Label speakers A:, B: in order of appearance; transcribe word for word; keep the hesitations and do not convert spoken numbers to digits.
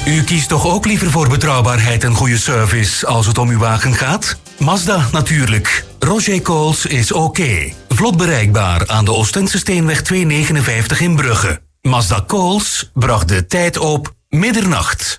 A: U kiest toch ook liever voor betrouwbaarheid en goede service als het om uw wagen gaat? Mazda natuurlijk. Roger Coles is oké. Vlot bereikbaar aan de Oostense Steenweg tweehonderdnegenenvijftig in Brugge. Mazda Coles bracht de tijd op middernacht.